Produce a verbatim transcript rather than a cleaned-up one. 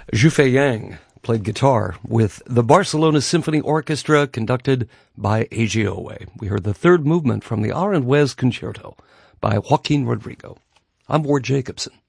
Zhufei Yang played guitar with the Barcelona Symphony Orchestra, conducted by A G Owe. We heard the third movement from the Aranjuez Concerto by Joaquin Rodrigo. I'm Ward Jacobson.